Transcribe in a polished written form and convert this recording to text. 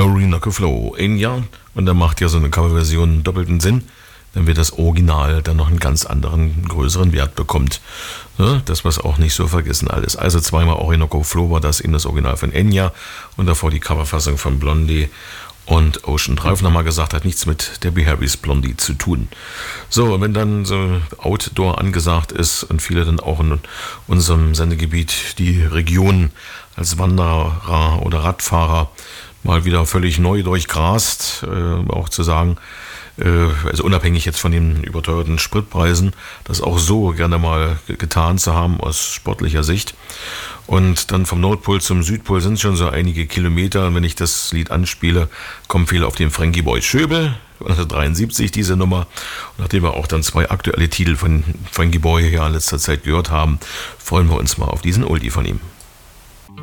Orinoco Flow, Enya. Und da macht ja so eine Coverversion doppelten Sinn, dann wird das Original dann noch einen ganz anderen, größeren Wert bekommt. Ja, das was auch nicht so vergessen alles. Also zweimal Orinoco Flow war das in das Original von Enya und davor die Coverfassung von Blondie. Und Ocean Drive nochmal gesagt, hat nichts mit Debbie Harrys Blondie zu tun. So, wenn dann so Outdoor angesagt ist und viele dann auch in unserem Sendegebiet die Region als Wanderer oder Radfahrer mal wieder völlig neu durchgrast, auch zu sagen, also unabhängig jetzt von den überteuerten Spritpreisen, das auch so gerne mal getan zu haben aus sportlicher Sicht. Und dann vom Nordpol zum Südpol sind schon so einige Kilometer. Und wenn ich das Lied anspiele, kommen viele auf den Frankie Boy Schöbel, 1973 diese Nummer. Und nachdem wir auch dann 2 aktuelle Titel von Frankie Boy hier in letzter Zeit gehört haben, freuen wir uns mal auf diesen Oldie von ihm.